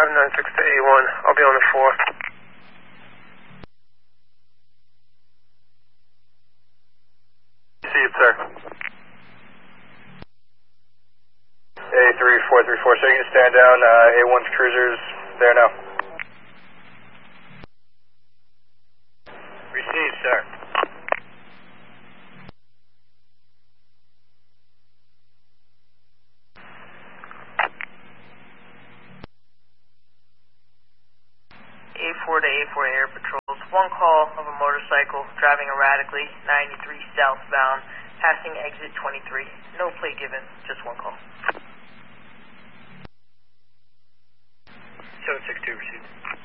596 to A1. I'll be on the 4. See it, sir. A3434, so you can stand down. A1's cruisers there now. Received, sir. A4 to A4 Air Patrols. One call of a motorcycle driving erratically, 93 southbound, passing exit 23. No plate given, just one call. 762 received.